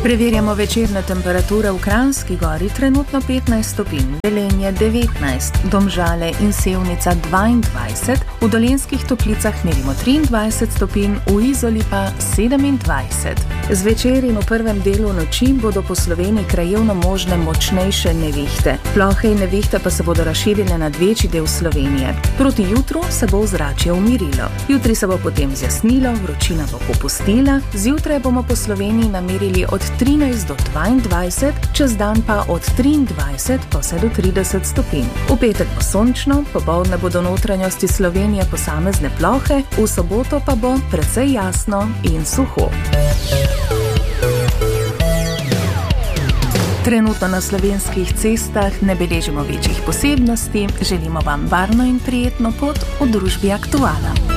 Preverjamo večerne temperature v Kranjski Gori, trenutno 15 stopinj, Velenje 19, Domžale in Sevnica 22, v Dolenjskih Toplicah merimo 23 stopinj, v Izoli pa 27. Zvečer in v prvem delu noči bodo po Sloveniji krajevno možne močnejše nevihte. Plohe in nevihte pa se bodo razširile nad večji del Slovenije. Proti jutru se bo ozračje umirilo. Jutri se bo potem zjasnilo, vročina bo popustila, zjutraj bomo po Sloveniji namerili od 13 do 22, čez dan pa od 23 pa vse do 30 stopinj. V petek bo sončno, popoldne bodo notranjosti Slovenije posamezne plohe, v soboto pa bo precej jasno in suho. Trenutno na slovenskih cestah ne beležimo večjih posebnosti, želimo vam varno in prijetno pot v družbi Aktuala.